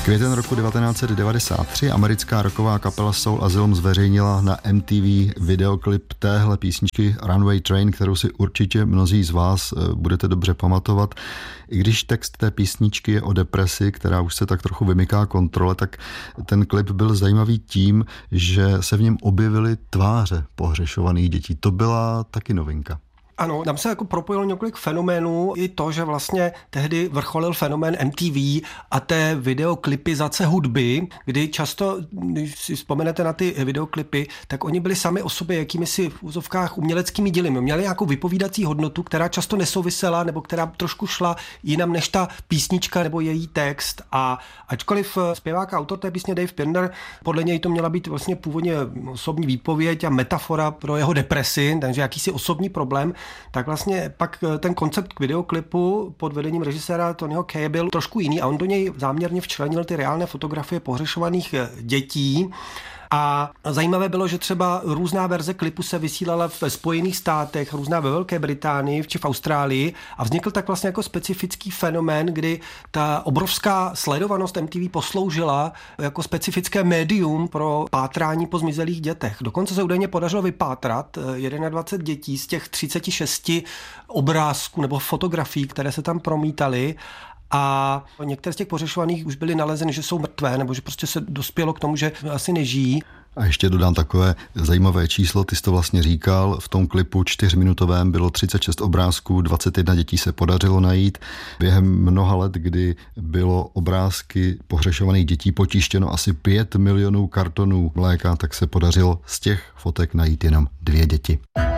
Květen roku 1993 americká rocková kapela Soul Asylum zveřejnila na MTV videoklip téhle písničky Runaway Train, kterou si určitě mnozí z vás budete dobře pamatovat. I když text té písničky je o depresi, která už se tak trochu vymyká kontrole, tak ten klip byl zajímavý tím, že se v něm objevily tváře pohřešovaných dětí. To byla taky novinka. Ano, tam se jako propojilo několik fenoménů, i to, že vlastně tehdy vrcholil fenomén MTV a té videoklipizace hudby, kdy často, když si vzpomenete na ty videoklipy, tak oni byli sami o sobě jakýmisi v úzovkách uměleckými díly. Měli nějakou vypovídací hodnotu, která často nesouvisela, nebo která trošku šla jinam než ta písnička nebo její text. A ačkoliv zpěvák a autor té písně Dave Pirner, podle něj to měla být vlastně původně osobní výpověď a metafora pro jeho depresi, takže jakýsi osobní problém, tak vlastně pak ten koncept k videoklipu pod vedením režiséra Tonyho Kaye byl trošku jiný a on do něj záměrně včlenil ty reálné fotografie pohřešovaných dětí. A zajímavé bylo, že třeba různá verze klipu se vysílala ve Spojených státech, různá ve Velké Británii či v Austrálii a vznikl tak vlastně jako specifický fenomén, kdy ta obrovská sledovanost MTV posloužila jako specifické médium pro pátrání po zmizelých dětech. Dokonce se údajně podařilo vypátrat 21 dětí z těch 36 obrázků nebo fotografií, které se tam promítaly. A některé z těch pohřešovaných už byly nalezeny, že jsou mrtvé, nebo že prostě se dospělo k tomu, že asi nežijí. A ještě dodám takové zajímavé číslo, ty jsi to vlastně říkal, v tom klipu 4minutovém bylo 36 obrázků, 21 dětí se podařilo najít. Během mnoha let, kdy bylo obrázky pohřešovaných dětí potištěno asi 5 milionů kartonů mléka, tak se podařilo z těch fotek najít jenom 2 děti.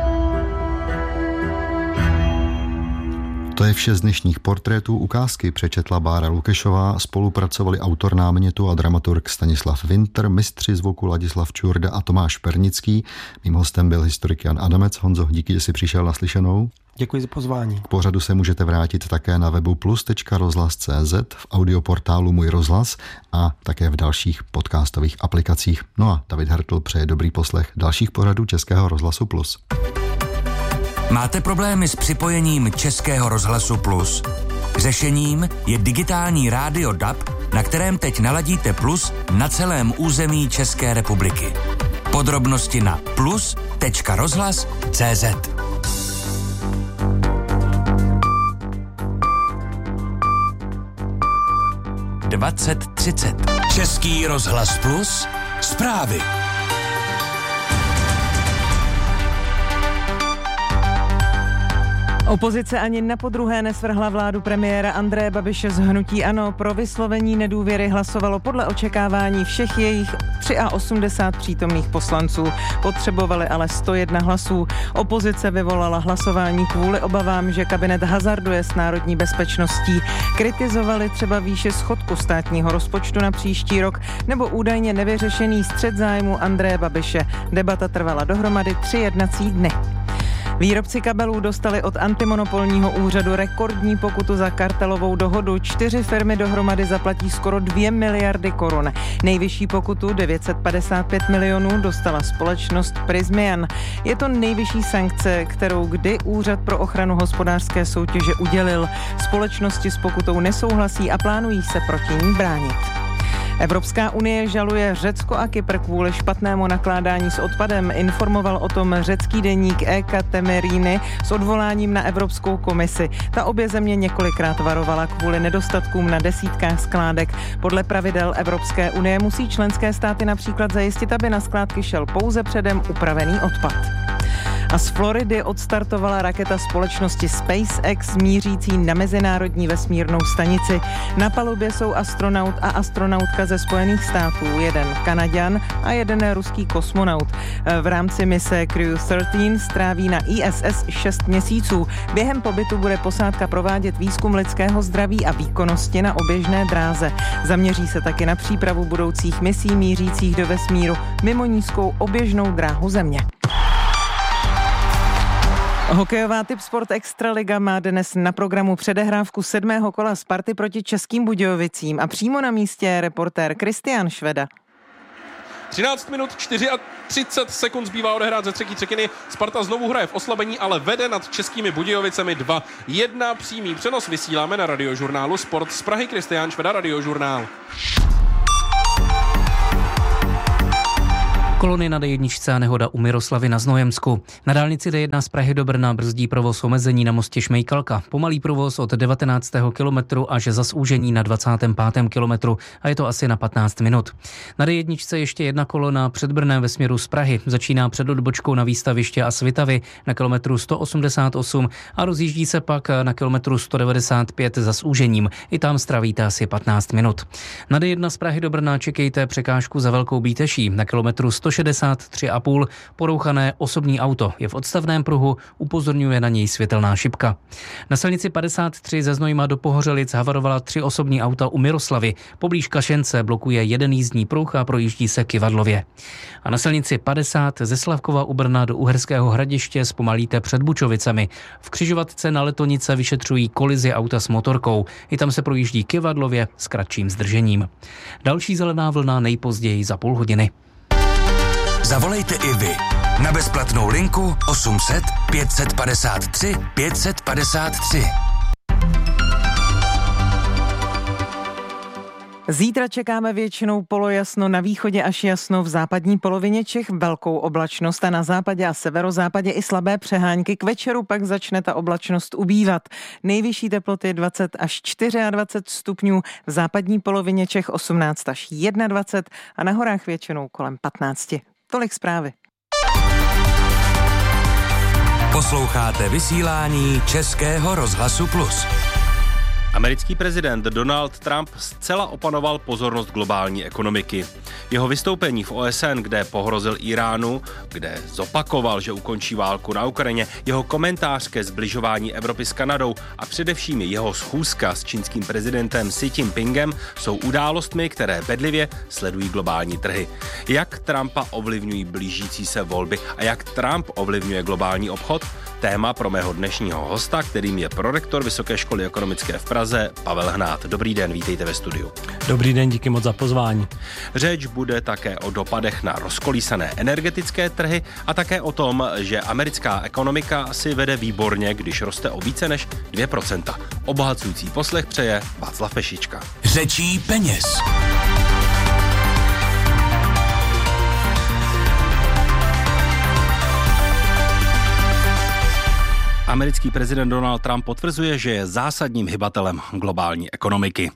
To je vše z dnešních portrétů. Ukázky přečetla Bára Lukešová, spolupracovali autor námětu a dramaturg Stanislav Winter, mistři zvuku Ladislav Čurda a Tomáš Pernický. Mým hostem byl historik Jan Adamec. Honzo, díky, že jsi přišel na slyšenou. Děkuji za pozvání. K pořadu se můžete vrátit také na webu plus.rozhlas.cz, v audioportálu Můj rozhlas a také v dalších podcastových aplikacích. No a David Hartl přeje dobrý poslech dalších pořadů Českého rozhlasu Plus. Máte problémy s připojením Českého rozhlasu Plus? Řešením je digitální rádio DAB, na kterém teď naladíte Plus na celém území České republiky. Podrobnosti na plus.rozhlas.cz. Český rozhlas Plus, zprávy. Opozice ani na podruhé nesvrhla vládu premiéra Andreje Babiše z hnutí ANO. Pro vyslovení nedůvěry hlasovalo podle očekávání všech jejich 83 přítomných poslanců. Potřebovali ale 101 hlasů. Opozice vyvolala hlasování kvůli obavám, že kabinet hazarduje s národní bezpečností. Kritizovali třeba výši schodku státního rozpočtu na příští rok nebo údajně nevyřešený střet zájmu Andreje Babiše. Debata trvala dohromady 3 jednací dny. Výrobci kabelů dostali od antimonopolního úřadu rekordní pokutu za kartelovou dohodu. 4 firmy dohromady zaplatí skoro 2 miliardy korun. Nejvyšší pokutu 955 milionů dostala společnost Prysmian. Je to nejvyšší sankce, kterou kdy Úřad pro ochranu hospodářské soutěže udělil. Společnosti s pokutou nesouhlasí a plánují se proti ní bránit. Evropská unie žaluje Řecko a Kypr kvůli špatnému nakládání s odpadem. Informoval o tom řecký deník Eka Temerini s odvoláním na Evropskou komisi. Ta obě země několikrát varovala kvůli nedostatkům na desítkách skládek. Podle pravidel Evropské unie musí členské státy například zajistit, aby na skládky šel pouze předem upravený odpad. A z Floridy odstartovala raketa společnosti SpaceX mířící na mezinárodní vesmírnou stanici. Na palubě jsou astronaut a astronautka ze Spojených států, jeden Kanaďan a jeden ruský kosmonaut. V rámci mise Crew 13 stráví na ISS 6 měsíců. Během pobytu bude posádka provádět výzkum lidského zdraví a výkonnosti na oběžné dráze. Zaměří se taky na přípravu budoucích misí mířících do vesmíru mimo nízkou oběžnou dráhu Země. Hokejová Tipsport Extraliga má dnes na programu předehrávku 7. kola Sparty proti Českým Budějovicím a přímo na místě je reportér Kristián Šveda. 13 minut 34 sekund zbývá odehrát ze třetí třetiny. Sparta znovu hraje v oslabení, ale vede nad Českými Budějovicemi 2-1. Přímý přenos vysíláme na Radiožurnálu Sport z Prahy. Kristián Šveda, Radiožurnál. Kolony na D1 a nehoda u Miroslavy na Znojemsku. Na dálnici D1 z Prahy do Brna brzdí provoz omezení na mostě Šmejkalka. Pomalý provoz od 19. kilometru až za zúžení na 25. kilometru a je to asi na 15 minut. Na D1 ještě jedna kolona před Brnem ve směru z Prahy. Začíná před odbočkou na Výstaviště a Svitavy na kilometru 188 a rozjíždí se pak na kilometru 195 za zúžením. I tam stravíte asi 15 minut. Na D1 z Prahy do Brna čekejte překážku za Velkou Bíteší na kilometru 163,5 porouchané osobní auto je v odstavném pruhu, upozorňuje na něj světelná šipka. Na silnici 53 ze Znojma do Pohořelic havarovala 3 osobní auta u Miroslavy. Poblíž Kašence blokuje jeden jízdní pruh a projíždí se Kyvadlově. A na silnici 50 ze Slavkova u Brna do Uherského Hradiště zpomalíte před Bučovicemi. V křižovatce na Letonice vyšetřují kolizi auta s motorkou. I tam se projíždí Kyvadlově s kratším zdržením. Další zelená vlna nejpozději za půl hodiny. Zavolejte i vy na bezplatnou linku 800 553 553. Zítra čekáme většinou polojasno, na východě až jasno, v západní polovině Čech velkou oblačnost a na západě a severozápadě i slabé přehánky. K večeru pak začne ta oblačnost ubývat. Nejvyšší teploty 20 až 24 stupňů, v západní polovině Čech 18 až 21 a na horách většinou kolem 15. Tolik zprávy. Posloucháte vysílání Českého rozhlasu Plus. Americký prezident Donald Trump zcela opanoval pozornost globální ekonomiky. Jeho vystoupení v OSN, kde pohrozil Iránu, kde zopakoval, že ukončí válku na Ukrajině, jeho komentář ke zbližování Evropy s Kanadou a především jeho schůzka s čínským prezidentem Xi Jinpingem jsou událostmi, které bedlivě sledují globální trhy. Jak Trumpa ovlivňují blížící se volby a jak Trump ovlivňuje globální obchod? Téma pro mého dnešního hosta, kterým je prorektor Vysoké školy ekonomické v Praze Pavel Hnát. Dobrý den, vítejte ve studiu. Dobrý den, díky moc za pozvání. Řeč bude také o dopadech na rozkolísané energetické trhy a také o tom, že americká ekonomika si vede výborně, když roste o více než 2%. Obohacující poslech přeje Václav Pešička. Řečí peněz. Americký prezident Donald Trump potvrzuje, že je zásadním hybatelem globální ekonomiky.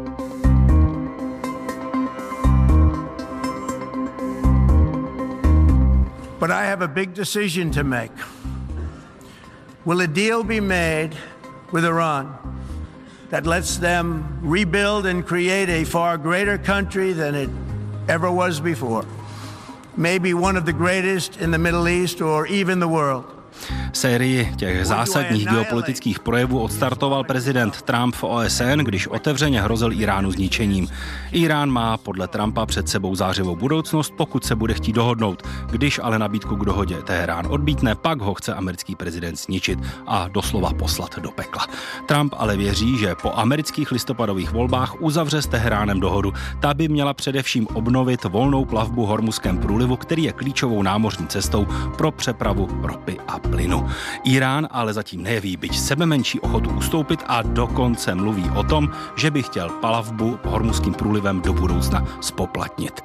But I have a big decision to make. Will a deal be made with Iran that lets them rebuild and create a far greater country than it ever was before? Maybe one of the greatest in the Middle East or even the world. Sérii těch zásadních geopolitických projevů odstartoval prezident Trump v OSN, když otevřeně hrozil Iránu zničením. Irán má podle Trumpa před sebou zářivou budoucnost, pokud se bude chtít dohodnout. Když ale nabídku k dohodě Teherán odmítne, pak ho chce americký prezident zničit a doslova poslat do pekla. Trump ale věří, že po amerických listopadových volbách uzavře s Teheránem dohodu. Ta by měla především obnovit volnou plavbu Hormuzském průlivu, který je klíčovou námořní cestou pro přepravu ropy a plynu. Irán ale zatím nejeví byť sebemenší ochotu ustoupit a dokonce mluví o tom, že by chtěl plavbu Hormuzským průlivem do budoucna zpoplatnit.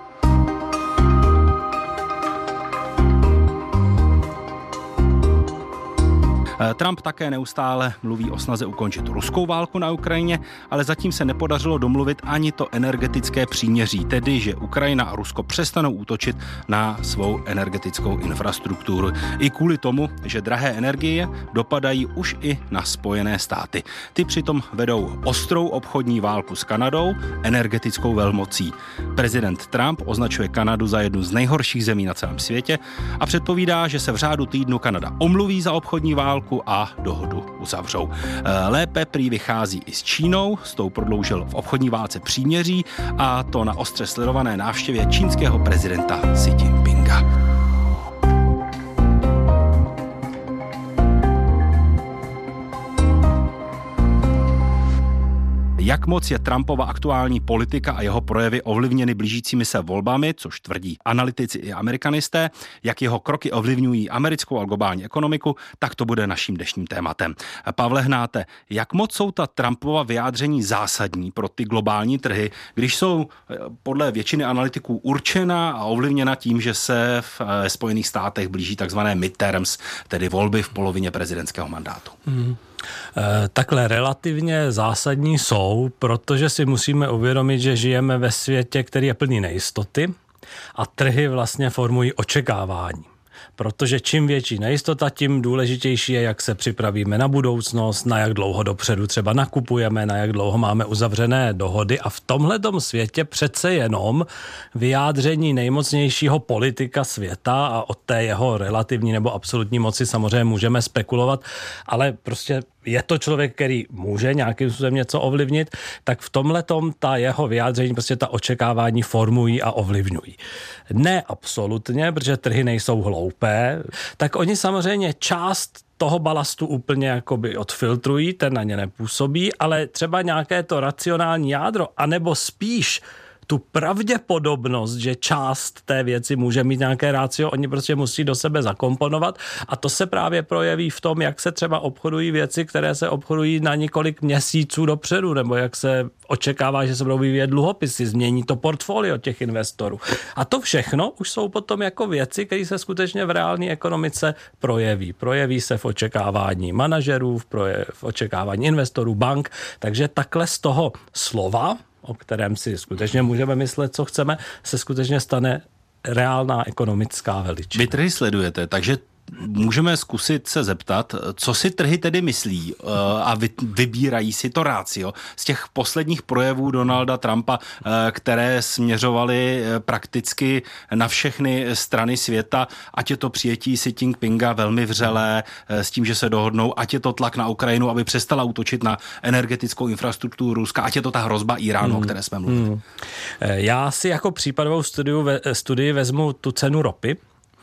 Trump také neustále mluví o snaze ukončit ruskou válku na Ukrajině, ale zatím se nepodařilo domluvit ani to energetické příměří, tedy že Ukrajina a Rusko přestanou útočit na svou energetickou infrastrukturu. I kvůli tomu, že drahé energie dopadají už i na Spojené státy. Ty přitom vedou ostrou obchodní válku s Kanadou, energetickou velmocí. Prezident Trump označuje Kanadu za jednu z nejhorších zemí na celém světě a předpovídá, že se v řádu týdnu Kanada omluví za obchodní válku a dohodu uzavřou. Lépe prý vychází i s Čínou, s tou prodloužil v obchodní válce příměří a to na ostře sledované návštěvě čínského prezidenta Xi Jinpinga. jak moc je Trumpova aktuální politika a jeho projevy ovlivněny blížícími se volbami, což tvrdí analytici i amerikanisté, jak jeho kroky ovlivňují americkou a globální ekonomiku, tak to bude naším dnešním tématem. Pavle Hnáte, jak moc jsou ta Trumpova vyjádření zásadní pro ty globální trhy, když jsou podle většiny analytiků určena a ovlivněna tím, že se v Spojených státech blíží takzvané midterms, tedy volby v polovině prezidentského mandátu? Takhle relativně zásadní jsou, protože si musíme uvědomit, že žijeme ve světě, který je plný nejistoty a trhy vlastně formují očekávání. Protože čím větší nejistota, tím důležitější je, jak se připravíme na budoucnost, na jak dlouho dopředu třeba nakupujeme, na jak dlouho máme uzavřené dohody a v tomhletom světě přece jenom vyjádření nejmocnějšího politika světa a o té jeho relativní nebo absolutní moci samozřejmě můžeme spekulovat, ale prostě je to člověk, který může nějakým způsobem něco ovlivnit, tak v tomhletom ta jeho vyjádření, prostě ta očekávání formují a ovlivňují. Ne absolutně, protože trhy nejsou hloupé, tak oni samozřejmě část toho balastu úplně jakoby odfiltrují, ten na ně nepůsobí, ale třeba nějaké to racionální jádro, anebo spíš tu pravděpodobnost, že část té věci může mít nějaké rácio, oni prostě musí do sebe zakomponovat a to se právě projeví v tom, jak se třeba obchodují věci, které se obchodují na několik měsíců dopředu, nebo jak se očekává, že se budou vyvíjet dluhopisy, změní to portfolio těch investorů. A to všechno už jsou potom jako věci, které se skutečně v reálné ekonomice projeví. Projeví se v očekávání manažerů, v očekávání investorů, bank, takže takhle z toho slova, o kterém si skutečně můžeme myslet, co chceme, se skutečně stane reálná ekonomická veličina. Vy trhy sledujete, takže můžeme zkusit se zeptat, co si trhy tedy myslí a vybírají si to rácio z těch posledních projevů Donalda Trumpa, které směřovaly prakticky na všechny strany světa, ať je to přijetí Xi Jinpinga velmi vřelé s tím, že se dohodnou, ať je to tlak na Ukrajinu, aby přestala útočit na energetickou infrastrukturu Ruska, ať je to ta hrozba Iránu, o které jsme mluvili. Já si jako případovou studii vezmu tu cenu ropy,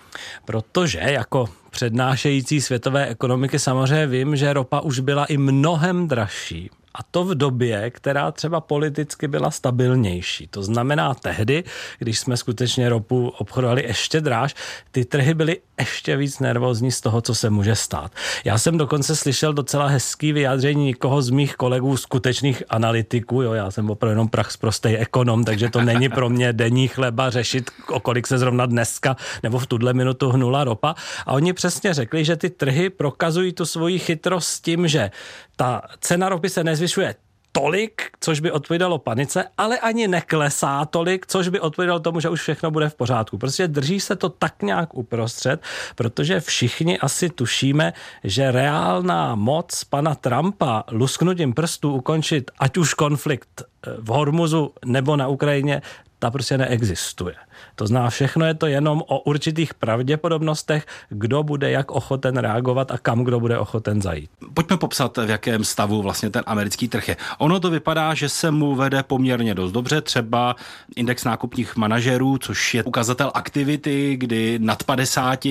protože jako přednášející světové ekonomiky samozřejmě vím, že ropa už byla i mnohem dražší. A to v době, která třeba politicky byla stabilnější. To znamená tehdy, když jsme skutečně ropu obchodovali ještě dráž, ty trhy byly ještě víc nervózní z toho, co se může stát. Já jsem dokonce slyšel docela hezký vyjádření někoho z mých kolegů, skutečných analytiků, jo, já jsem opravdu jenom prachsprostej ekonom, takže to není pro mě denní chleba řešit, o kolik se zrovna dneska nebo v tuhle minutu hnula ropa. A oni přesně řekli, že ty trhy prokazují tu svoji chytrost tím, že ta cena ropy se nezvyšuje tolik, což by odpovídalo panice, ale ani neklesá tolik, což by odpovídalo tomu, že už všechno bude v pořádku. Prostě drží se to tak nějak uprostřed, protože všichni asi tušíme, že reálná moc pana Trumpa lusknutím prstů ukončit ať už konflikt v Hormuzu nebo na Ukrajině, ta prostě neexistuje. To znamená, všechno je to jenom o určitých pravděpodobnostech, kdo bude jak ochoten reagovat a kam kdo bude ochoten zajít. Pojďme popsat, v jakém stavu vlastně ten americký trh je. Ono to vypadá, že se mu vede poměrně dost dobře, třeba index nákupních manažerů, což je ukazatel aktivity, kdy nad 50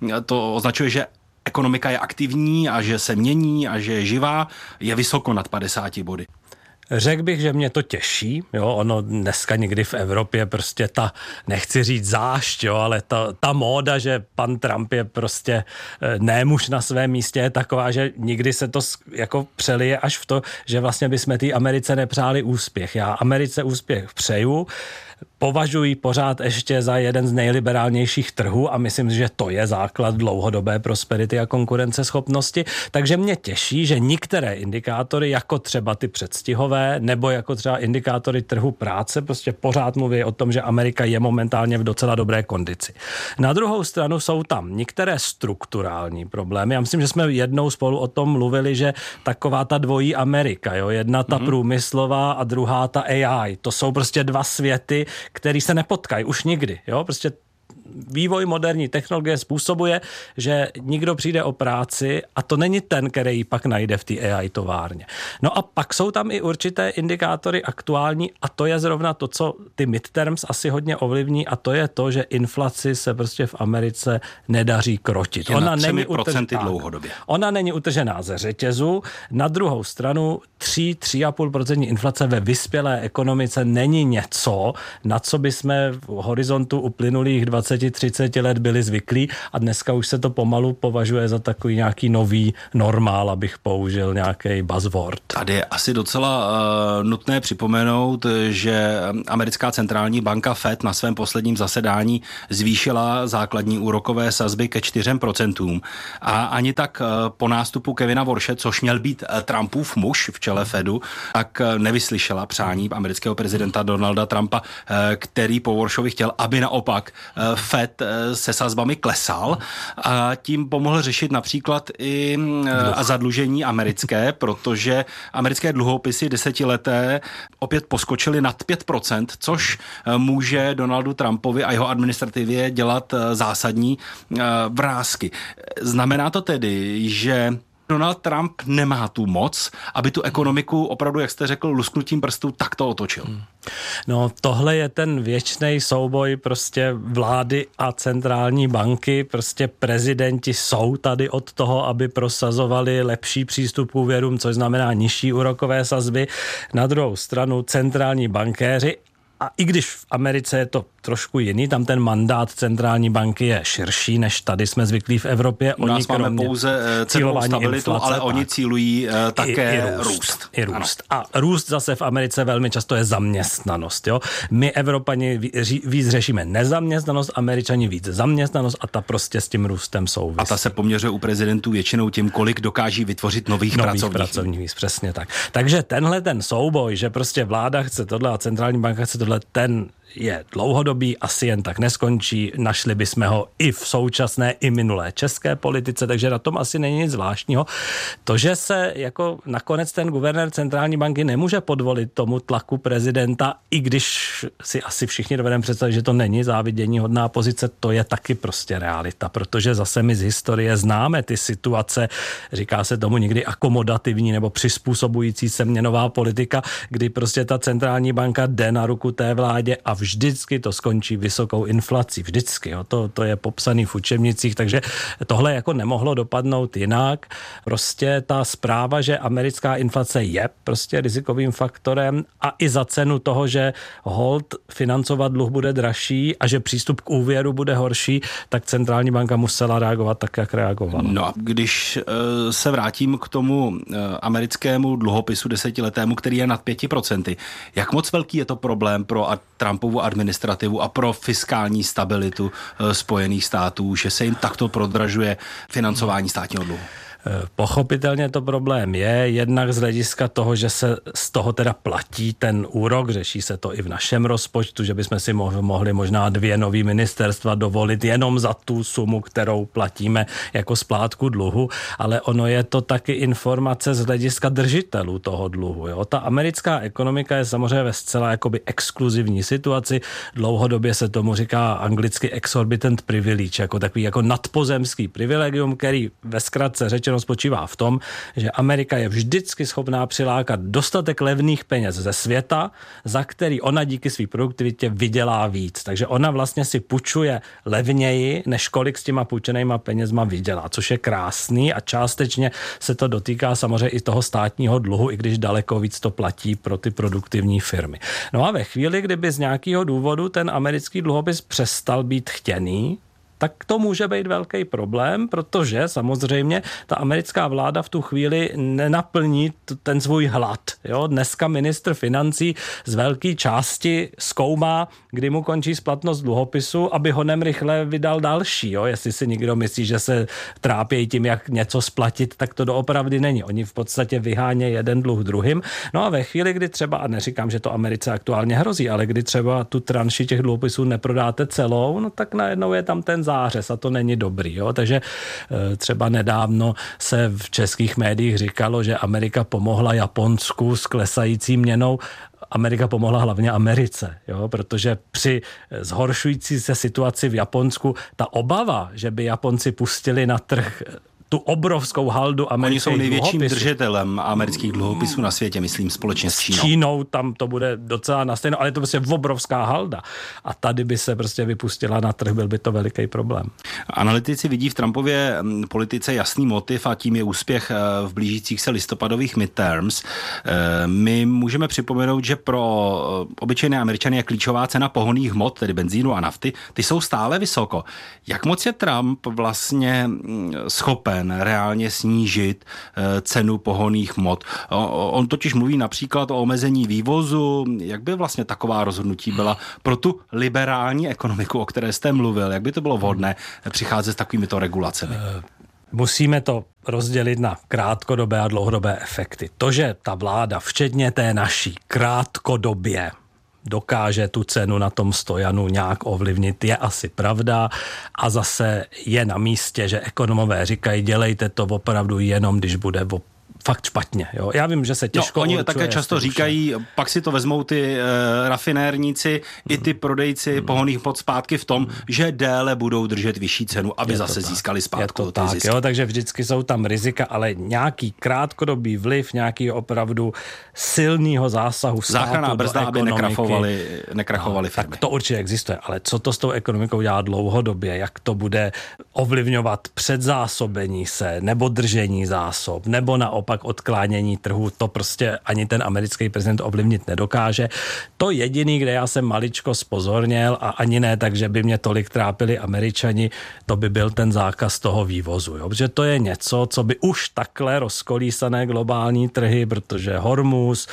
to označuje, že ekonomika je aktivní a že se mění a že je živá, je vysoko nad 50 body. Řekl bych, že mě to těší, jo, ono dneska někdy v Evropě prostě ta, nechci říct zášť, jo, ale ta móda, že pan Trump je prostě nemuž na svém místě, je taková, že nikdy se to jako přelije až v to, že vlastně bychom té Americe nepřáli úspěch. Já Americe úspěch přeju, považuji pořád ještě za jeden z nejliberálnějších trhů a myslím, že to je základ dlouhodobé prosperity a konkurenceschopnosti. Takže mě těší, že některé indikátory, jako třeba ty předstihové, nebo jako třeba indikátory trhu práce, prostě pořád mluví o tom, že Amerika je momentálně v docela dobré kondici. Na druhou stranu jsou tam některé strukturální problémy. Já myslím, že jsme jednou spolu o tom mluvili, že taková ta dvojí Amerika, jo, jedna ta průmyslová a druhá ta AI. To jsou prostě dva světy, který se nepotkají už nikdy, jo, prostě vývoj moderní technologie způsobuje, že nikdo přijde o práci a to není ten, který ji pak najde v té AI továrně. No a pak jsou tam i určité indikátory aktuální a to je zrovna to, co ty midterms asi hodně ovlivní a to je to, že inflaci se prostě v Americe nedaří krotit. Ona není dlouhodobě. Ona není utržená ze řetězu. Na druhou stranu 3,5% inflace ve vyspělé ekonomice není něco, na co by jsme v horizontu uplynulých 20-30 let byli zvyklí a dneska už se to pomalu považuje za takový nějaký nový normál, abych použil nějaký buzzword. Tady je asi docela nutné připomenout, že americká centrální banka Fed na svém posledním zasedání zvýšila základní úrokové sazby ke 4%. A ani tak po nástupu Kevina Warshe, což měl být Trumpův muž v čele Fedu, tak nevyslyšela přání amerického prezidenta Donalda Trumpa, který po Warshovi chtěl, aby naopak Fed se sazbami klesal a tím pomohl řešit například i zadlužení americké, protože americké dluhopisy desetileté opět poskočily nad 5%, což může Donaldu Trumpovi a jeho administrativě dělat zásadní vrásky. Znamená to tedy, že Donald Trump nemá tu moc, aby tu ekonomiku opravdu, jak jste řekl, lusknutím prstů takto otočil. No tohle je ten věčný souboj prostě vlády a centrální banky. Prostě prezidenti jsou tady od toho, aby prosazovali lepší přístup k úvěrům, což znamená nižší úrokové sazby. Na druhou stranu centrální bankéři, a i když v Americe je to trošku jiný, tam ten mandát centrální banky je širší, než tady jsme zvyklí v Evropě. U nás máme pouze cenovou stabilitu, inflace, ale oni cílují také růst. I růst. A růst zase v Americe velmi často je zaměstnanost. Jo? My Evropani víc řešíme nezaměstnanost, Američani víc zaměstnanost a ta prostě s tím růstem souvisí. A ta se poměřuje u prezidentů většinou tím, kolik dokáží vytvořit nových pracovních míst. Přesně tak. Takže tenhle ten souboj, že prostě vláda chce tohle a centrální banka chce tohle, ten je dlouhodobý, asi jen tak neskončí. Našli bychom ho i v současné, i minulé české politice, takže na tom asi není nic zvláštního. To, že se jako nakonec ten guvernér centrální banky nemůže podvolit tomu tlaku prezidenta, i když si asi všichni dovedeme představit, že to není závidění hodná pozice, to je taky prostě realita, protože zase my z historie známe ty situace, říká se tomu někdy akomodativní nebo přizpůsobující se měnová politika, kdy prostě ta centrální banka jde na ruku té vládě a vždycky to skončí vysokou inflací. Vždycky. Jo. To je popsaný v učebnicích, takže tohle jako nemohlo dopadnout jinak. Prostě ta zpráva, že americká inflace je prostě rizikovým faktorem a i za cenu toho, že hold financovat dluh bude dražší a že přístup k úvěru bude horší, tak centrální banka musela reagovat tak, jak reagovala. No a když se vrátím k tomu americkému dluhopisu desetiletému, který je nad 5%, jak moc velký je to problém pro Trumpovu administrativu a pro fiskální stabilitu Spojených států, že se jim takto prodražuje financování státního dluhu? Pochopitelně to problém je, jednak z hlediska toho, že se z toho teda platí ten úrok, řeší se to i v našem rozpočtu, že bychom si mohli možná 2 nový ministerstva dovolit jenom za tu sumu, kterou platíme jako splátku dluhu, ale ono je to taky informace z hlediska držitelů toho dluhu. Jo? Ta americká ekonomika je samozřejmě ve zcela jakoby exkluzivní situaci, dlouhodobě se tomu říká anglicky exorbitant privilege, jako takový jako nadpozemský privilegium, který ve zkratce řečeno spočívá v tom, že Amerika je vždycky schopná přilákat dostatek levných peněz ze světa, za který ona díky své produktivitě vydělá víc. Takže ona vlastně si půjčuje levněji, než kolik s těma půjčenýma penězma vydělá, což je krásný a částečně se to dotýká samozřejmě i toho státního dluhu, i když daleko víc to platí pro ty produktivní firmy. No a ve chvíli, kdyby z nějakého důvodu ten americký dluhopis přestal být chtěný, tak to může být velký problém, protože samozřejmě ta americká vláda v tu chvíli nenaplní ten svůj hlad. Jo? Dneska ministr financí z velké části zkoumá, kdy mu končí splatnost dluhopisu, aby honem rychle vydal další. Jo? Jestli si někdo myslí, že se trápí tím, jak něco splatit, tak to doopravdy není. Oni v podstatě vyhánějí jeden dluh druhým. No a ve chvíli, kdy třeba, a neříkám, že to Americe aktuálně hrozí, ale kdy třeba tu tranši těch dluhopisů neprodáte celou, no tak najednou je tam ten zářez a to není dobrý. Jo? Takže třeba nedávno se v českých médiích říkalo, že Amerika pomohla Japonsku s klesající měnou. Amerika pomohla hlavně Americe, jo? Protože při zhoršující se situaci v Japonsku ta obava, že by Japonci pustili na trh tu obrovskou haldu amerických dluhopisů. Oni jsou největším dluhopisů. držitelem amerických dluhopisů na světě, myslím, společně s Čínou. S Čínou tam to bude docela na stejno, ale je to prostě obrovská halda. A tady by se prostě vypustila na trh, byl by to veliký problém. Analytici vidí v Trumpově politice jasný motiv a tím je úspěch v blížících se listopadových midterms. My můžeme připomenout, že pro obyčejné Američany je klíčová cena pohonných hmot, tedy benzínu a nafty. Ty jsou stále vysoko. Jak moc je Trump vlastně schopen reálně snížit cenu pohonných hmot? On totiž mluví například o omezení vývozu. Jak by vlastně taková rozhodnutí byla pro tu liberální ekonomiku, o které jste mluvil? Jak by to bylo vhodné přicházet s takovýmito regulacemi? Musíme to rozdělit na krátkodobé a dlouhodobé efekty. To, že ta vláda, včetně té naší, krátkodobě dokáže tu cenu na tom stojanu nějak ovlivnit, je asi pravda a zase je na místě, že ekonomové říkají, dělejte to opravdu jenom, když bude fakt špatně. Jo? Já vím, že se těžko oni také často říkají, pak si to vezmou ty rafinérníci i ty prodejci pohonných hmot zpátky v tom, že déle budou držet vyšší cenu, aby zase získali zpátky ty zisky. Jo? Takže vždycky jsou tam rizika, ale nějaký krátkodobý vliv, nějaký opravdu silného zásahu státu záchranná brzda, do aby nekrachovaly firmy. Tak to určitě existuje, ale co to s tou ekonomikou dělá dlouhodobě, jak to bude ovlivňovat předzásobení se, nebo držení zásob, nebo naopak odklánění trhu, to prostě ani ten americký prezident ovlivnit nedokáže. To jediný, kde já jsem maličko spozorněl a ani ne tak, že by mě tolik trápili Američani, to by byl ten zákaz toho vývozu. Jo? Protože to je něco, co by už takhle rozkolísané globální trhy, protože Hormuz,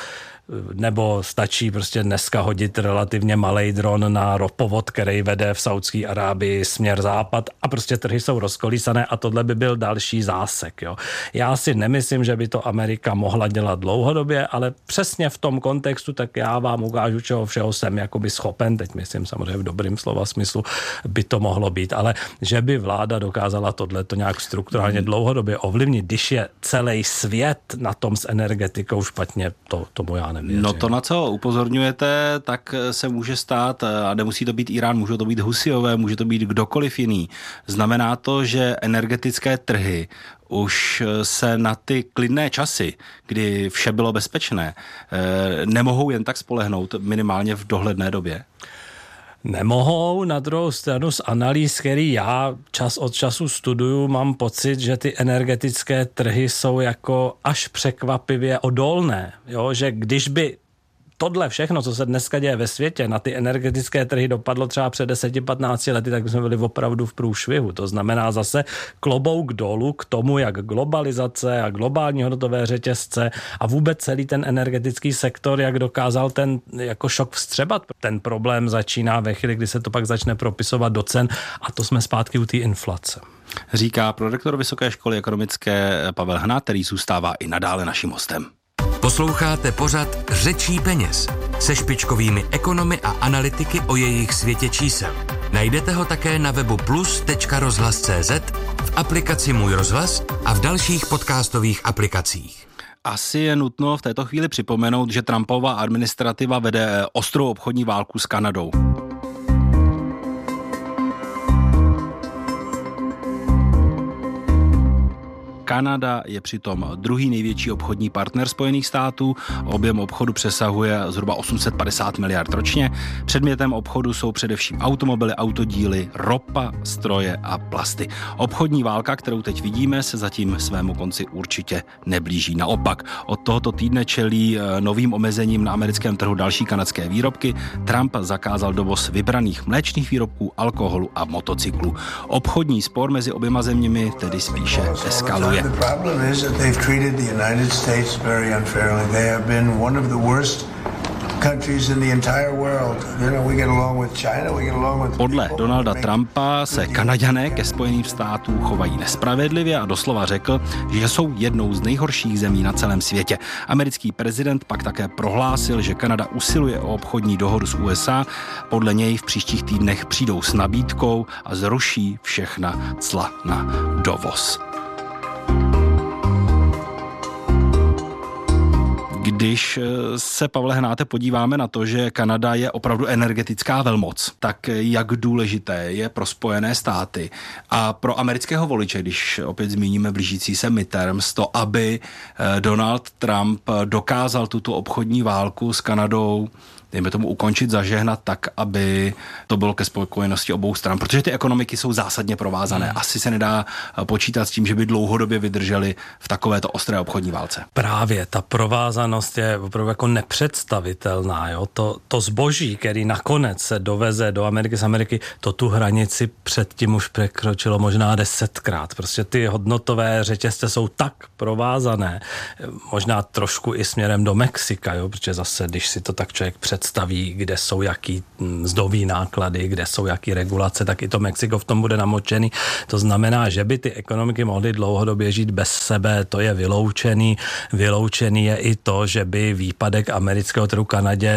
nebo stačí prostě dneska hodit relativně malej dron na ropovod, který vede v Saudské Arábii směr západ a prostě trhy jsou rozkolísané a tohle by byl další zásek. Jo. Já si nemyslím, že by to Amerika mohla dělat dlouhodobě, ale přesně v tom kontextu, tak já vám ukážu, čeho všeho jsem jakoby schopen, teď myslím samozřejmě v dobrým slova smyslu, by to mohlo být, ale že by vláda dokázala tohleto nějak strukturálně dlouhodobě ovlivnit, když je celý svět na tom s energetikou špatně, tomu já nevěřím. No to, na co upozorňujete, tak se může stát, a nemusí to být Irán, může to být Husijové, může to být kdokoliv jiný. Znamená to, že energetické trhy už se na ty klidné časy, kdy vše bylo bezpečné, nemohou jen tak spolehnout minimálně v dohledné době? Nemohou, na druhou stranu z analýz, který já čas od času studuju, mám pocit, že ty energetické trhy jsou jako až překvapivě odolné. Jo? Že když by tohle všechno, co se dneska děje ve světě, na ty energetické trhy dopadlo třeba před 10-15 lety, tak jsme byli opravdu v průšvihu. To znamená zase klobouk dolů k tomu, jak globalizace a globální hodnotové řetězce a vůbec celý ten energetický sektor, jak dokázal ten jako šok vstřebat. Ten problém začíná ve chvíli, kdy se to pak začne propisovat do cen a to jsme zpátky u té inflace. Říká prorektor Vysoké školy ekonomické Pavel Hnát, který zůstává i nadále naším hostem. Posloucháte pořad Řečí peněz se špičkovými ekonomy a analytiky o jejich světě čísel. Najdete ho také na webu plus.rozhlas.cz, v aplikaci Můj rozhlas a v dalších podcastových aplikacích. Asi je nutno v této chvíli připomenout, že Trumpova administrativa vede ostrou obchodní válku s Kanadou. Kanada je přitom druhý největší obchodní partner Spojených států. Objem obchodu přesahuje zhruba 850 miliard ročně. Předmětem obchodu jsou především automobily, autodíly, ropa, stroje a plasty. Obchodní válka, kterou teď vidíme, se zatím svému konci určitě neblíží. Naopak, od tohoto týdne čelí novým omezením na americkém trhu další kanadské výrobky. Trump zakázal dovoz vybraných mléčných výrobků, alkoholu a motocyklů. Obchodní spor mezi oběma zeměmi tedy spíše eskaluje. The problem is that they've treated the United States very unfairly. They have been one of the worst Podle Donalda Trumpa se Kanaďané ke Spojeným státům chovají nespravedlivě a doslova řekl, že jsou jednou z nejhorších zemí na celém světě. Americký prezident pak také prohlásil, že Kanada usiluje o obchodní dohodu s USA. Podle něj v příštích týdnech přijdou s nabídkou a zruší všechna cla na dovoz. Když se, Pavle Hnáte, podíváme na to, že Kanada je opravdu energetická velmoc, tak jak důležité je pro Spojené státy a pro amerického voliče, když opět zmíníme blížící se midterms, to, aby Donald Trump dokázal tuto obchodní válku s Kanadou, dejme tomu, ukončit, zažehnat tak, aby to bylo ke spokojenosti obou stran, protože ty ekonomiky jsou zásadně provázané. Asi se nedá počítat s tím, že by dlouhodobě vydrželi v takovéto ostré obchodní válce. Právě ta provázanost je opravdu jako nepředstavitelná. Jo? To zboží, který nakonec se doveze do Ameriky z Ameriky, to tu hranici předtím už překročilo možná 10krát. Prostě ty hodnotové řetězce jsou tak provázané, možná trošku i směrem do Mexika, jo? Protože zase, když si to tak člověk představí, kde jsou jaký mzdový náklady, kde jsou jaký regulace, tak i to Mexiko v tom bude namočený. To znamená, že by ty ekonomiky mohly dlouhodobě žít bez sebe, to je vyloučený. Vyloučený je i to, že by výpadek amerického trhu Kanadě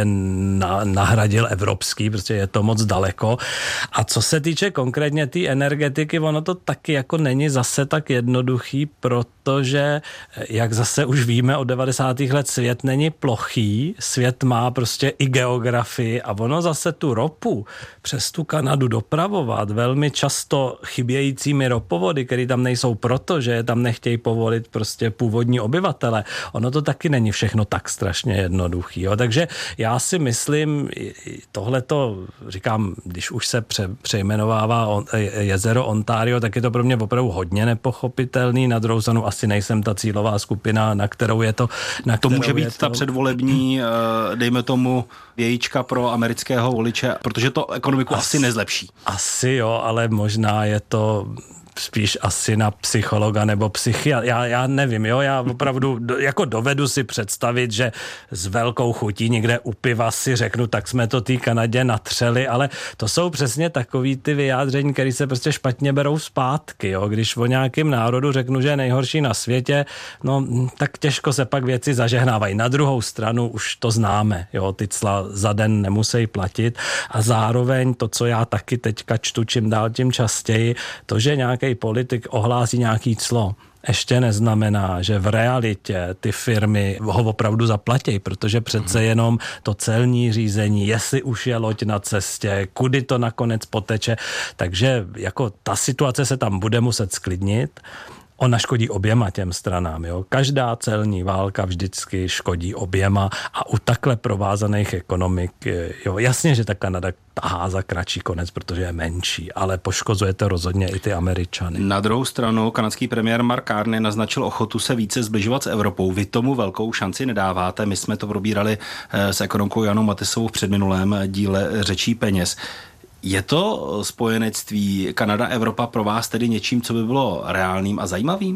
nahradil evropský, protože je to moc daleko. A co se týče konkrétně té energetiky, ono to taky jako není zase tak jednoduchý, protože, jak zase už víme od 90. let, svět není plochý, svět má prostě i geografii a ono zase tu ropu přes tu Kanadu dopravovat velmi často chybějícími ropovody, které tam nejsou proto, že je tam nechtějí povolit prostě původní obyvatele. Ono to taky není všechno tak strašně jednoduchý. Jo? Takže já si myslím, tohleto, říkám, když už se přejmenovává jezero Ontario, tak je to pro mě opravdu hodně nepochopitelný. Na druhou stranu asi nejsem ta cílová skupina, na kterou je to... To může být ta předvolební, dejme tomu, vějíčka pro amerického voliče, protože to ekonomiku asi nezlepší. Asi jo, ale možná je to spíš asi na psychologa nebo psychiatra. Já nevím, jo, já opravdu jako dovedu si představit, že s velkou chutí někde u piva si řeknu, tak jsme to té Kanadě natřeli, ale to jsou přesně takový ty vyjádření, které se prostě špatně berou zpátky, jo. Když o nějakém národu řeknu, že je nejhorší na světě, no tak těžko se pak věci zažehnávají. Na druhou stranu už to známe, jo, ty cla za den nemusí platit a zároveň to, co já taky teďka čtu čím dál tím častěji, to, že nějaký politik ohlásí nějaký clo, ještě neznamená, že v realitě ty firmy ho opravdu zaplatí, protože přece jenom to celní řízení, jestli už je loď na cestě, kudy to nakonec poteče, takže jako ta situace se tam bude muset sklidnit. Ona škodí oběma těm stranám. Jo? Každá celní válka vždycky škodí oběma a u takhle provázaných ekonomik, jo, jasně, že ta Kanada tahá za kratší konec, protože je menší, ale poškozuje to rozhodně i ty Američany. Na druhou stranu kanadský premiér Mark Carney naznačil ochotu se více zbližovat s Evropou. Vy tomu velkou šanci nedáváte. My jsme to probírali s ekonomkou Janou Matysovou v předminulém díle Řečí peněz. Je to spojenectví Kanada-Evropa pro vás tedy něčím, co by bylo reálným a zajímavým?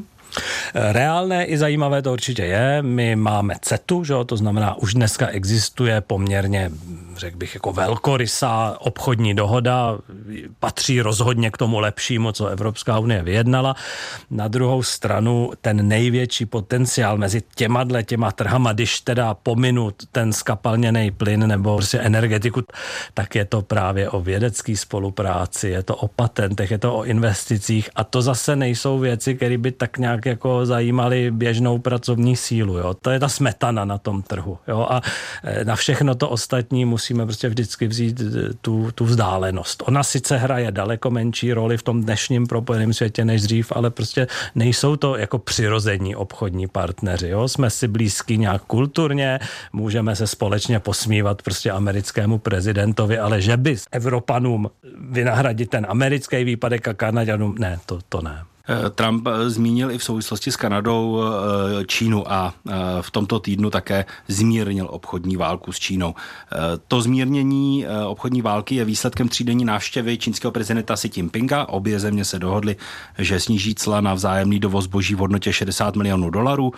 Reálné i zajímavé to určitě je. My máme CETu, že? To znamená, už dneska existuje poměrně, řekl bych, jako velkorysá obchodní dohoda. Patří rozhodně k tomu lepšímu, co Evropská unie vyjednala. Na druhou stranu ten největší potenciál mezi těma trhama, když teda pominu ten skapalněný plyn nebo prostě energetiku, tak je to právě o vědecké spolupráci, je to o patentech, je to o investicích a to zase nejsou věci, které by tak nějak jako zajímaly běžnou pracovní sílu. Jo? To je ta smetana na tom trhu. Jo? A na všechno to ostatní musíme prostě vždycky vzít tu vzdálenost. Ona sice hraje daleko menší roli v tom dnešním propojeném světě než dřív, ale prostě nejsou to jako přirození obchodní partneři. Jo? Jsme si blízký nějak kulturně, můžeme se společně posmívat prostě americkému prezidentovi, ale že by Evropanům vynahradit ten americký výpadek a Kanaďanům, ne, to ne. Trump zmínil i v souvislosti s Kanadou Čínu a v tomto týdnu také zmírnil obchodní válku s Čínou. To zmírnění obchodní války je výsledkem třídenní návštěvy čínského prezidenta Xi Jinpinga. Obě země se dohodly, že sníží cla na vzájemný dovoz zboží v hodnotě $60 milionů.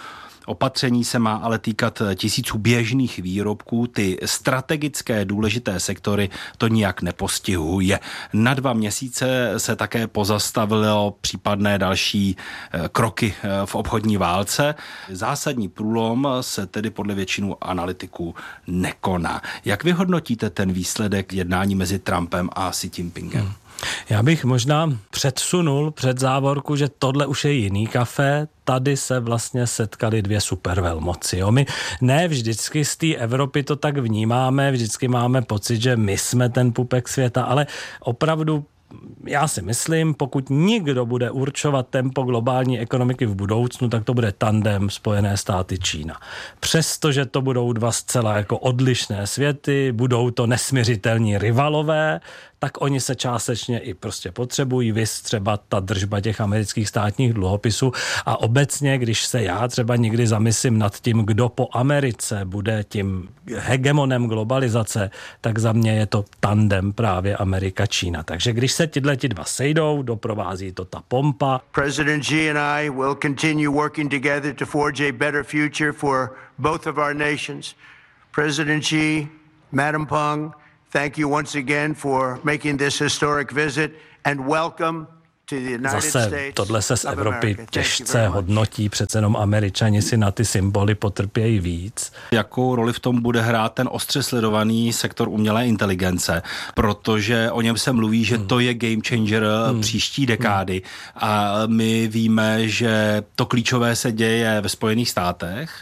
Opatření se má ale týkat tisíců běžných výrobků, ty strategické důležité sektory to nijak nepostihuje. Na 2 měsíce se také pozastavilo případné další kroky v obchodní válce. Zásadní průlom se tedy podle většinu analytiků nekoná. Jak vyhodnotíte ten výsledek jednání mezi Trumpem a Xi Jinpingem? Já bych možná předsunul před závorku, že tohle už je jiný kafe. Tady se vlastně setkali 2 supervelmoci. Jo? My ne vždycky z té Evropy to tak vnímáme, vždycky máme pocit, že my jsme ten pupek světa, ale opravdu já si myslím, pokud nikdo bude určovat tempo globální ekonomiky v budoucnu, tak to bude tandem Spojené státy Čína. Přestože to budou 2 zcela jako odlišné světy, budou to nesmiřitelní rivalové, tak oni se částečně i prostě potřebují, viz třeba ta držba těch amerických státních dluhopisů a obecně, když se já třeba někdy zamyslím nad tím, kdo po Americe bude tím hegemonem globalizace, tak za mě je to tandem právě Amerika-Čína. Takže když se ti 2 sejdou, doprovází to ta pompa. President Xi and I will continue working together to forge a better future for both of our nations. President Xi, Madam Peng, thank you once again for making this historic visit and welcome to the United Zase States. Tohle se z Evropy těžce hodnotí, přece jenom Američani si na ty symboly potrpějí víc. Jakou roli v tom bude hrát ten ostře sledovaný sektor umělé inteligence, protože o něm se mluví, že to je game changer příští dekády a my víme, že to klíčové se děje ve Spojených státech.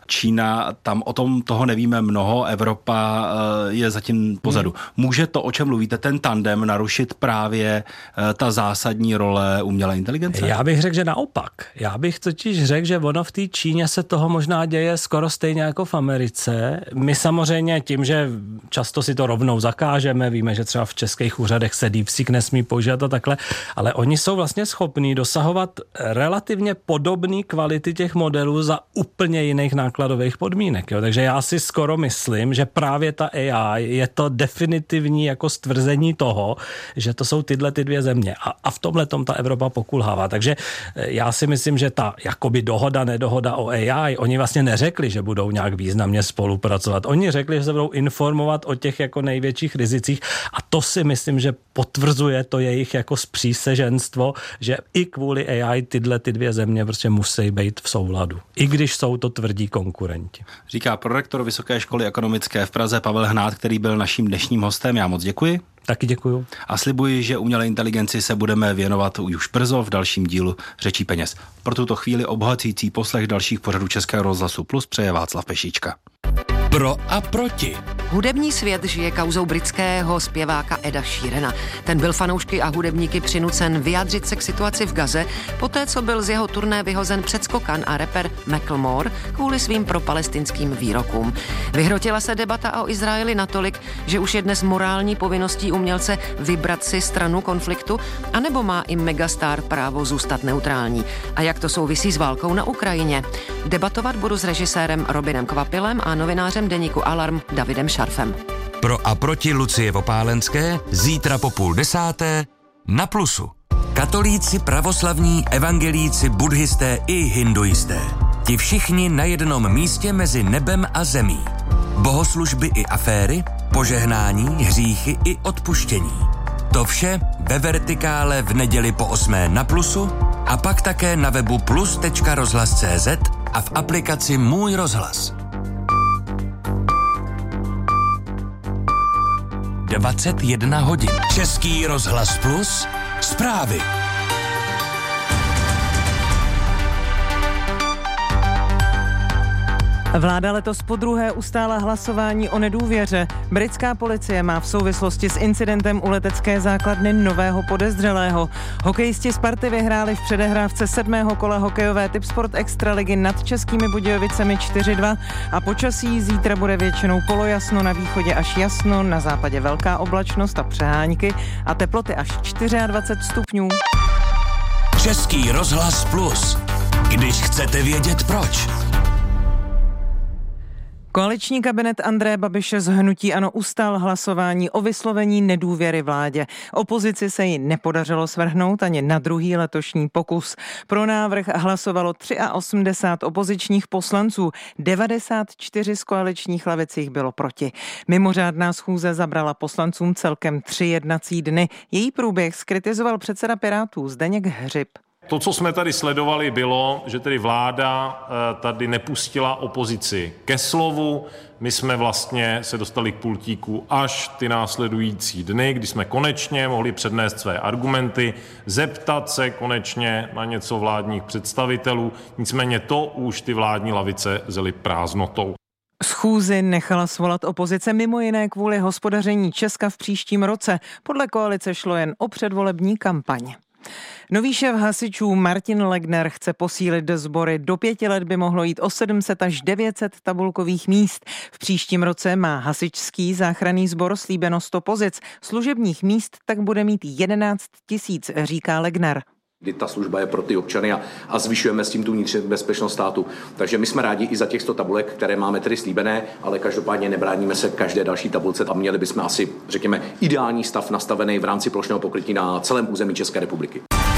Čína, tam o tom toho nevíme mnoho, Evropa je zatím pozadu. Může to, o čem mluvíte, ten tandem narušit právě ta zásadní role umělé inteligence? Já bych řekl, že naopak. Já bych totiž řekl, že ono v té Číně se toho možná děje skoro stejně jako v Americe. My samozřejmě tím, že často si to rovnou zakážeme, víme, že třeba v českých úřadech se DeepSeek nesmí používat a takhle, ale oni jsou vlastně schopní dosahovat relativně podobné kvality těch modelů za úplně jiných nákladových podmínek. Jo? Takže já si skoro myslím, že právě ta AI je to definitivní jako stvrzení toho, že to jsou tyhle 2 země. A v tomhle tom ta Evropa pokulhává. Takže já si myslím, že ta jakoby nedohoda o AI, oni vlastně neřekli, že budou nějak významně spolupracovat. Oni řekli, že se budou informovat o těch jako největších rizicích a to si myslím, že potvrzuje to jejich jako spříseženstvo, že i kvůli AI tyhle 2 země prostě musí být v souladu. I když jsou to tvrdí konkurenti. Říká prorektor Vysoké školy ekonomické v Praze Pavel Hnát, který byl naším dnešním hostem. Já moc děkuji. Taky děkuju. A slibuji, že umělé inteligenci se budeme věnovat už brzo v dalším dílu Řečí peněz. Pro tuto chvíli obohacující poslech dalších pořadů Českého rozhlasu Plus přeje Václav Pešíčka. Pro a proti. Hudební svět žije kauzou britského zpěváka Eda Sheerana. Ten byl fanoušky a hudebníky přinucen vyjádřit se k situaci v Gaze, poté co byl z jeho turné vyhozen předskokan a rapper Macklemore kvůli svým propalestinským výrokům. Vyhrotila se debata o Izraeli natolik, že už je dnes morální povinností umělce vybrat si stranu konfliktu, anebo má i megastar právo zůstat neutrální. A jak to souvisí s válkou na Ukrajině? Debatovat budu s režisérem Robinem Kvapilem a novinářem deníku Alarm Davidem Šarfem. Pro a proti Lucie Vopálenské zítra po 9:30 na Plusu. Katolíci, pravoslavní, evangelíci, buddhisté i hinduisté. Ti všichni na jednom místě mezi nebem a zemí. Bohoslužby i aféry, požehnání, hříchy i odpuštění. To vše ve Vertikále v neděli po 8 na Plusu a pak také na webu plus.rozhlas.cz a v aplikaci Můj rozhlas. 21 hodin. Český rozhlas Plus. Zprávy. Vláda letos podruhé ustála hlasování o nedůvěře. Britská policie má v souvislosti s incidentem u letecké základny nového podezřelého. Hokejisti Sparty vyhráli v předehrávce 7. kola hokejové Tipsport Extraligy nad Českými Budějovicemi 4-2 a počasí zítra bude většinou polojasno, na východě až jasno, na západě velká oblačnost a přehánky a teploty až 24 stupňů. Český rozhlas Plus. Když chcete vědět proč. Koaliční kabinet Andreje Babiše z hnutí ANO ustál hlasování o vyslovení nedůvěry vládě. Opozici se jí nepodařilo svrhnout ani na druhý letošní pokus. Pro návrh hlasovalo 83 opozičních poslanců, 94 z koaličních lavic jich bylo proti. Mimořádná schůze zabrala poslancům celkem 3 jednací dny. Její průběh zkritizoval předseda Pirátů Zdeněk Hřib. To, co jsme tady sledovali, bylo, že tedy vláda tady nepustila opozici ke slovu. My jsme vlastně se dostali k pultíku až ty následující dny, kdy jsme konečně mohli přednést své argumenty, zeptat se konečně na něco vládních představitelů. Nicméně to už ty vládní lavice zely prázdnotou. Schůzi nechala svolat opozice mimo jiné kvůli hospodaření Česka v příštím roce. Podle koalice šlo jen o předvolební kampaň. Nový šéf hasičů Martin Legner chce posílit sbory. Do 5 let by mohlo jít o 700 až 900 tabulkových míst. V příštím roce má hasičský záchranný sbor slíbeno 100 pozic. Služebních míst tak bude mít 11 000, říká Legner. Kdy ta služba je pro ty občany a zvyšujeme s tím tu vnitřní bezpečnost státu. Takže my jsme rádi i za těch 100 tabulek, které máme tedy slíbené, ale každopádně nebráníme se každé další tabulce a měli bychom asi, řekněme, ideální stav nastavený v rámci plošného pokrytí na celém území České republiky.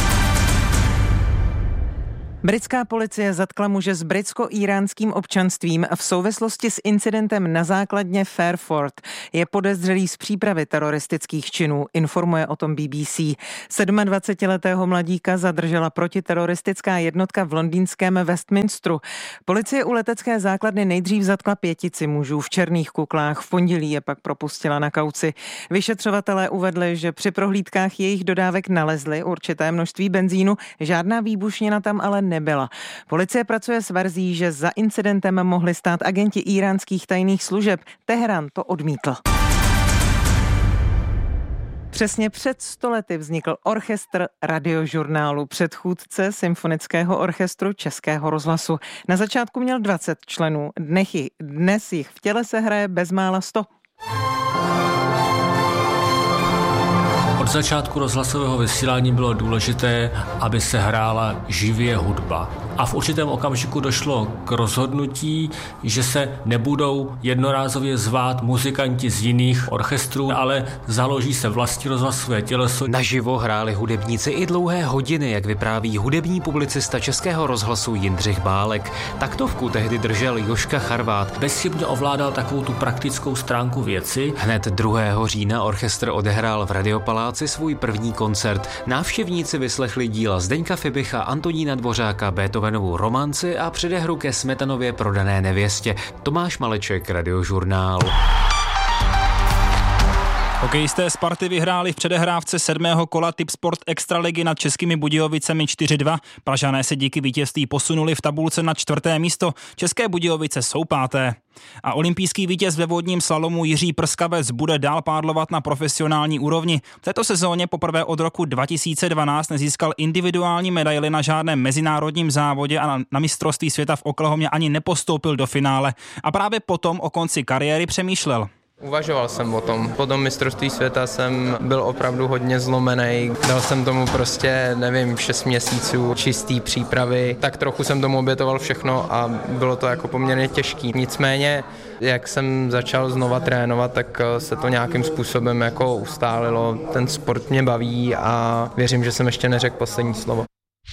Britská policie zatkla muže s britsko-íránským občanstvím v souvislosti s incidentem na základně Fairford. Je podezřelý z přípravy teroristických činů, informuje o tom BBC. 27letého mladíka zadržela protiteroristická jednotka v londýnském Westminsteru. Policie u letecké základny nejdřív zatkla 5 mužů v černých kuklách, v pondělí je pak propustila na kauci. Vyšetřovatelé uvedli, že při prohlídkách jejich dodávek nalezli určité množství benzínu, žádná výbušnina tam ale nebyla. Policie pracuje s verzí, že za incidentem mohli stát agenti íránských tajných služeb. Teherán to odmítl. Přesně před 100 lety vznikl orchestr Radiožurnálu, předchůdce Symfonického orchestru Českého rozhlasu. Na začátku měl 20 členů, dnes jich v těle se hraje bezmála 100. Od začátku rozhlasového vysílání bylo důležité, aby se hrála živě hudba. A v určitém okamžiku došlo k rozhodnutí, že se nebudou jednorázově zvát muzikanti z jiných orchestrů, ale založí se vlastní rozhlasové těleso. Naživo hráli hudebníci i dlouhé hodiny, jak vypráví hudební publicista Českého rozhlasu Jindřich Bálek. Taktovku tehdy držel Jožka Charvát. Bezchybně ovládal takovou tu praktickou stránku věci. Hned 2. října orchestr odehrál v Radiopaláci svůj první koncert. Návštěvníci vyslechli díla Zdeňka Fibicha, Antonína Dvořáka, Beethovenovu romanci a předehru ke Smetanově Prodané nevěstě. Tomáš Maleček, Radiožurnál. Hokejisté Sparty vyhráli v předehrávce 7. kola Tipsport Extraligy nad Českými Budějovicemi 4-2. Pražané se díky vítězství posunuli v tabulce na 4. místo. České Budějovice jsou 5. A olympijský vítěz ve vodním slalomu Jiří Prskavec bude dál pádlovat na profesionální úrovni. V této sezóně poprvé od roku 2012 nezískal individuální medaili na žádném mezinárodním závodě a na mistrovství světa v Oklahomě ani nepostoupil do finále. A právě potom o konci kariéry přemýšlel. Uvažoval jsem o tom. Po tom mistrovství světa jsem byl opravdu hodně zlomený. Dal jsem tomu 6 měsíců čistý přípravy. Tak trochu jsem tomu obětoval všechno a bylo to jako poměrně těžký. Nicméně, jak jsem začal znova trénovat, tak se to nějakým způsobem jako ustálilo. Ten sport mě baví a věřím, že jsem ještě neřekl poslední slovo.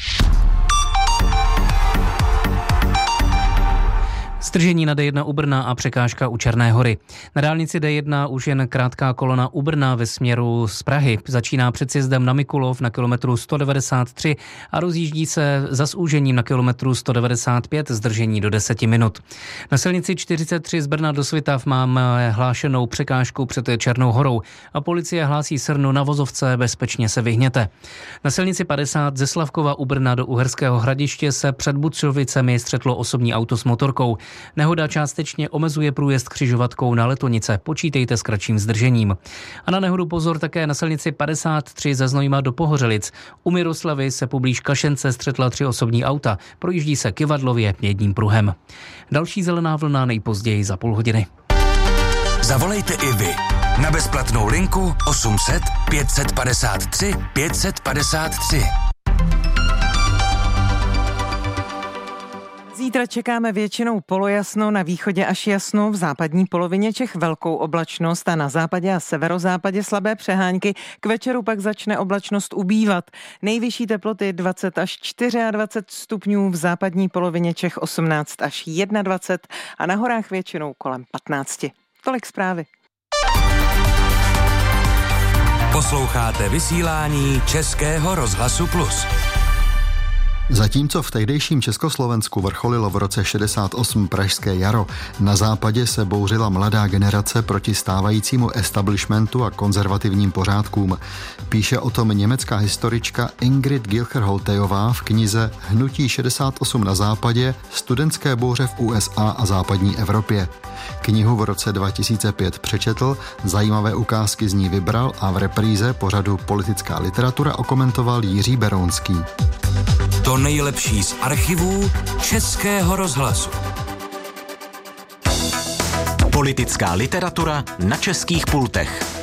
Zdržení na D1 u Brna a překážka u Černé Hory. Na dálnici D1 už jen krátká kolona u Brna ve směru z Prahy. Začíná před sjezdem na Mikulov na kilometru 193 a rozjíždí se za zúžením na kilometru 195, zdržení do 10 minut. Na silnici 43 z Brna do Svitav máme hlášenou překážku před Černou Horou a policie hlásí srnu na vozovce, bezpečně se vyhněte. Na silnici 50 ze Slavkova u Brna do Uherského Hradiště se před Butřovicemi střetlo osobní auto s motorkou. Nehoda částečně omezuje průjezd křižovatkou na Letonice. Počítejte s kratším zdržením. A na nehodu pozor také na silnici 53 ze Znojma do Pohořelic. U Miroslavy se poblíž Kašence střetla 3 osobní auta. Projíždí se Kyvadlově jedním pruhem. Další zelená vlna nejpozději za půl hodiny. Zavolejte i vy na bezplatnou linku 800 553 553. Zítra čekáme většinou polojasno, na východě až jasno, v západní polovině Čech velkou oblačnost a na západě a severozápadě slabé přehánky. K večeru pak začne oblačnost ubývat. Nejvyšší teploty 20 až 24 stupňů, v západní polovině Čech 18 až 21 a na horách většinou kolem 15. Tolik zprávy. Posloucháte vysílání Českého rozhlasu Plus. Zatímco v tehdejším Československu vrcholilo v roce 68 pražské jaro, na západě se bouřila mladá generace proti stávajícímu establishmentu a konzervativním pořádkům. Píše o tom německá historička Ingrid Gilcher-Holtejová v knize Hnutí 68 na západě, studentské bouře v USA a západní Evropě. Knihu v roce 2005 přečetl, zajímavé ukázky z ní vybral a v repríze pořadu Politická literatura okomentoval Jiří Berounský. To nejlepší z archivů Českého rozhlasu. Politická literatura na českých pultech.